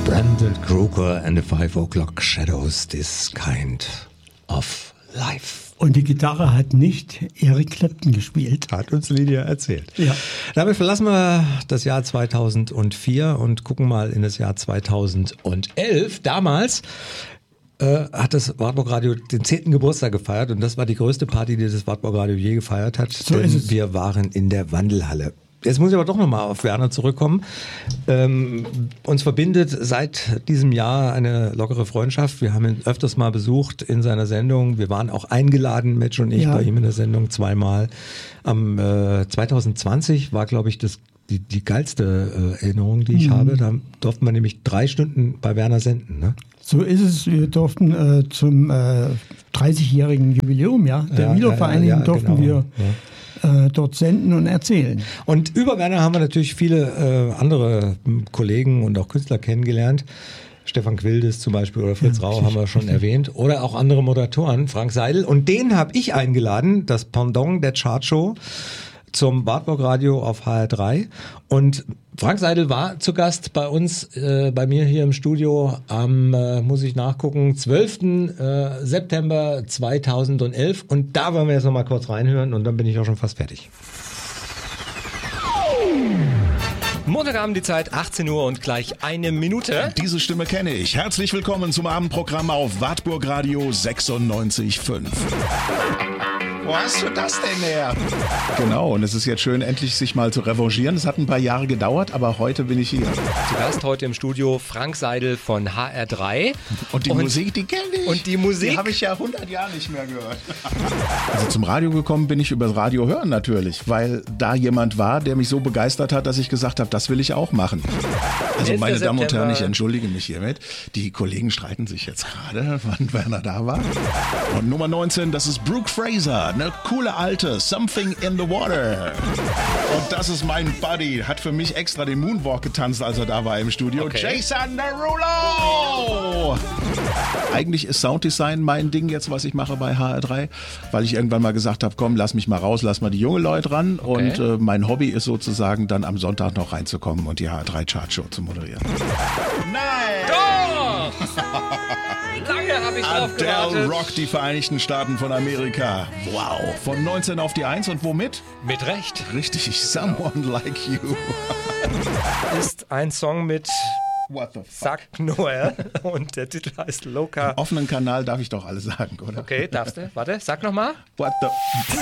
Brandon Kruger and the 5 O'Clock Shadows, this kind of life. Und die Gitarre hat nicht Eric Clapton gespielt. Hat uns Lydia erzählt. Ja. Damit verlassen wir das Jahr 2004 und gucken mal in das Jahr 2011. Damals hat das Wartburg Radio den 10. Geburtstag gefeiert und das war die größte Party, die das Wartburg Radio je gefeiert hat. So denn ist es. Wir waren in der Wandelhalle. Jetzt muss ich aber doch nochmal auf Werner zurückkommen. Uns verbindet seit diesem Jahr eine lockere Freundschaft. Wir haben ihn öfters mal besucht in seiner Sendung. Wir waren auch eingeladen, Mitch und ich, bei ihm in der Sendung zweimal. 2020 war, glaube ich, die geilste Erinnerung, die ich habe. Da durften wir nämlich 3 Stunden bei Werner senden, ne? So ist es. Wir durften zum 30-jährigen Jubiläum der Wiedervereinigung durften genau. wir dort senden und erzählen. Und über Werner haben wir natürlich viele andere Kollegen und auch Künstler kennengelernt. Stefan Quildes zum Beispiel oder Fritz Rau haben wir schon erwähnt. Oder auch andere Moderatoren, Frank Seidel. Und den habe ich eingeladen, das Pendant der Chartshow, zum Wartburg Radio auf HR3. Und Frank Seidel war zu Gast bei uns, bei mir hier im Studio am, muss ich nachgucken, 12. September 2011. Und da wollen wir jetzt nochmal kurz reinhören und dann bin ich auch schon fast fertig. Montagabend die Zeit, 18 Uhr und gleich 1 Minute. Diese Stimme kenne ich. Herzlich willkommen zum Abendprogramm auf Wartburg Radio 96.5. Wo hast du das denn her? Genau, und es ist jetzt schön, endlich sich mal zu revanchieren. Es hat ein paar Jahre gedauert, aber heute bin ich hier. Zu Gast heute im Studio Frank Seidel von HR3. Und die Musik, die kenne ich. Und die Musik? Die habe ich ja 100 Jahre nicht mehr gehört. Also zum Radio gekommen bin ich über das Radio hören natürlich, weil da jemand war, der mich so begeistert hat, dass ich gesagt habe, das will ich auch machen. Also meine Damen und Herren, ich entschuldige mich hiermit. Die Kollegen streiten sich jetzt gerade, wann Werner da war. Und Nummer 19, das ist Brooke Fraser, eine coole alte, Something in the Water. Und das ist mein Buddy, hat für mich extra den Moonwalk getanzt, als er da war im Studio. Okay. Jason Derulo! Eigentlich ist Sounddesign mein Ding jetzt, was ich mache bei HR3, weil ich irgendwann mal gesagt habe, komm, lass mich mal raus, lass mal die jungen Leute ran. Okay. Und mein Hobby ist sozusagen dann am Sonntag noch reinzukommen und die HR3 Chartshow zu moderieren. Nein! Doch! Lange habe ich drauf gewartet. Adele rockt die Vereinigten Staaten von Amerika. Wow. Von 19 auf die 1 und womit? Mit Recht. Richtig, Someone Like You. Ist ein Song mit What the fuck? Zack Noel und der Titel heißt Loca. Im offenen Kanal darf ich doch alles sagen, oder? Okay, darfst du? Warte, sag nochmal. What the...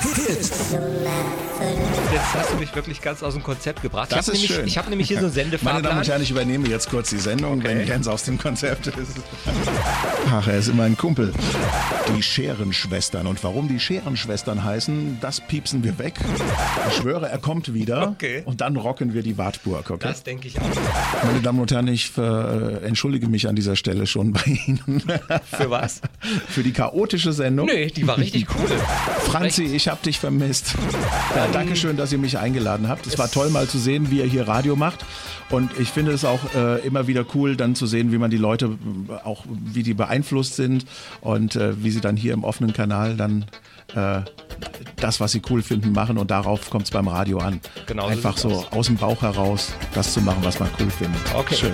Jetzt hast du mich wirklich ganz aus dem Konzept gebracht. Das ist schön. Ich habe nämlich hier so einen Sendefahrplan. Meine Damen und Herren, ich übernehme jetzt kurz die Sendung, wenn Jens aus dem Konzept ist. Ach, er ist immer ein Kumpel. Die Scherenschwestern. Und warum die Scherenschwestern heißen, das piepsen wir weg. Ich schwöre, er kommt wieder. Okay. Und dann rocken wir die Wartburg. Okay? Das denke ich auch. Meine Damen und Herren, ich entschuldige mich an dieser Stelle schon bei Ihnen. Für was? Für die chaotische Sendung. Nee, die war richtig cool. Franzi, ich hab dich vermisst. Ja, danke schön, dass ihr mich eingeladen habt. Es war toll mal zu sehen, wie ihr hier Radio macht. Und ich finde es auch immer wieder cool, dann zu sehen, wie man die Leute auch, wie die beeinflusst sind und wie sie dann hier im offenen Kanal dann das, was sie cool finden, machen und darauf kommt es beim Radio an. Genau, einfach so aus dem Bauch heraus das zu machen, was man cool findet. Okay. Schön.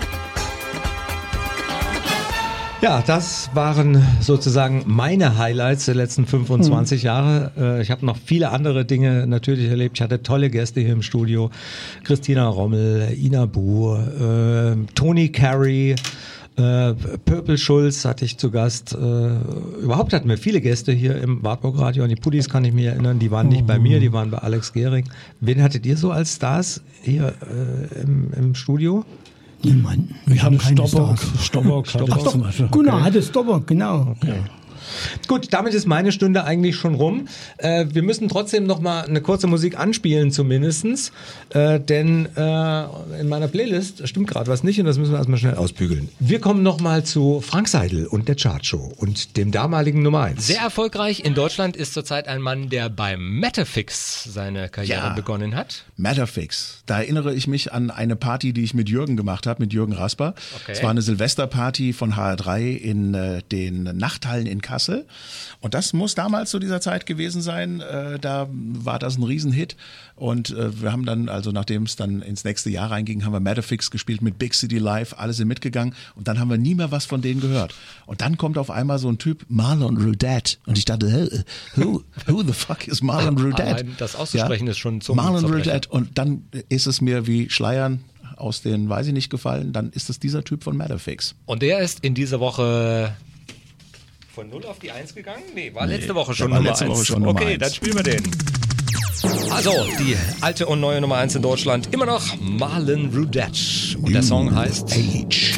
Ja, das waren sozusagen meine Highlights der letzten 25 Jahre. Ich habe noch viele andere Dinge natürlich erlebt. Ich hatte tolle Gäste hier im Studio. Christina Rommel, Ina Bu, Tony Carey, Purple Schulz hatte ich zu Gast. Überhaupt hatten wir viele Gäste hier im Wartburg Radio. An die Puddis kann ich mich erinnern. Die waren nicht bei mir, die waren bei Alex Gehring. Wen hattet ihr so als Stars hier im Studio? Niemanden. Wir haben keine Stars. Stobbock hatte zum Beispiel. Gunnar hatte Stobbock, genau. Okay. Gut, damit ist meine Stunde eigentlich schon rum. Wir müssen trotzdem noch mal eine kurze Musik anspielen zumindestens, denn in meiner Playlist stimmt gerade was nicht und das müssen wir erstmal schnell ausbügeln. Wir kommen noch mal zu Frank Seidel und der Chartshow und dem damaligen Nummer 1. Sehr erfolgreich in Deutschland ist zurzeit ein Mann, der beim Matterfix seine Karriere begonnen hat. Matterfix, da erinnere ich mich an eine Party, die ich mit Jürgen gemacht habe, mit Jürgen Rasper. Okay. Es war eine Silvesterparty von HR3 in den Nachthallen in Kassel. Kassel. Und das muss damals zu dieser Zeit gewesen sein. Da war das ein Riesenhit. Und wir haben dann, also nachdem es dann ins nächste Jahr reinging, haben wir Metafix gespielt mit Big City Live. Alle sind mitgegangen. Und dann haben wir nie mehr was von denen gehört. Und dann kommt auf einmal so ein Typ, Marlon Rudet. Und ich dachte, who the fuck is Marlon Rudet? Das auszusprechen ist schon zum Marlon Rudet. Und dann ist es mir wie Schleiern aus den, weiß ich nicht, gefallen. Dann ist es dieser Typ von Metafix. Und der ist in dieser Woche von 0 auf die 1 gegangen? Nee, war letzte Woche schon Nummer 1. Okay, dann spielen wir den. Also, die alte und neue Nummer 1 in Deutschland, immer noch Marlon Rudet. Und der Song heißt Age.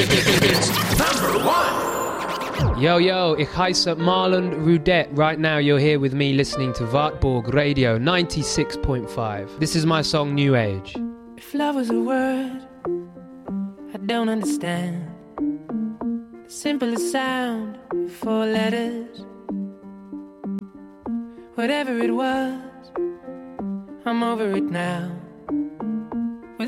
Yo, yo, ich heiße Marlon Rudet. Right now you're here with me listening to Wartburg Radio 96.5. This is my song New Age. If love was a word I don't understand, the simplest sound, 4 letters. Whatever it was, I'm over it now.